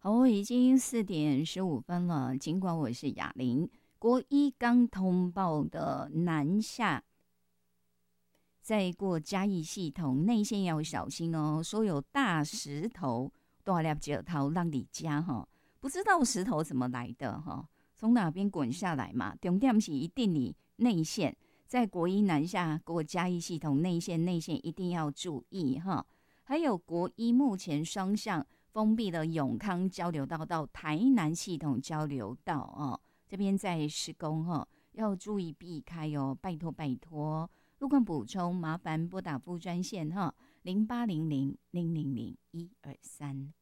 哦，已经4点15分了。尽管我是哑铃，国一刚通报的南下，在过嘉义系统内线要小心哦，说有大石头、大粒石头让你家哈，不知道石头怎么来的哈，从哪边滚下来嘛？重点是一定你内线，在国一南下过嘉义系统内线一定要注意哈。还有国一目前双向封闭了永康交流道到台南系统交流道哦，这边在施工哈，要注意避开哦，拜托拜托。路况补充，麻烦拨打副专线哈，0800-000-123。